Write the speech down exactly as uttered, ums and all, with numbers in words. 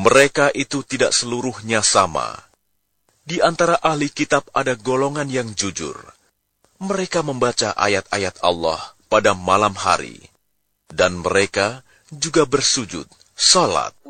Mereka itu tidak seluruhnya sama. Di antara ahli kitab ada golongan yang jujur. Mereka membaca ayat-ayat Allah pada malam hari. Dan mereka juga bersujud, salat,